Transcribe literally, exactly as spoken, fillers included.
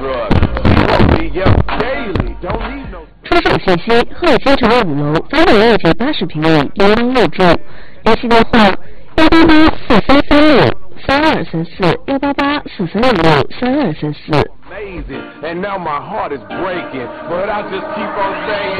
出手信息：赫尔新城五楼，三百二至八十平米，阳光入住。联系电话：幺八八四三三六三二三四，幺八八四三六三二三四。